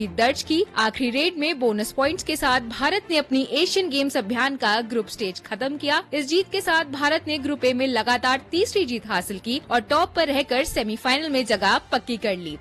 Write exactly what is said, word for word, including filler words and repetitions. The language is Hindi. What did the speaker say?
जीत दर्ज की। आखिरी रेड में बोनस पॉइंट्स के साथ भारत ने अपनी एशियन गेम्स अभियान का ग्रुप स्टेज खत्म किया। इस जीत के साथ भारत ने ग्रुप ए में लगातार तीसरी जीत हासिल की और टॉप पर रहकर सेमीफाइनल में जगह पक्की कर ली।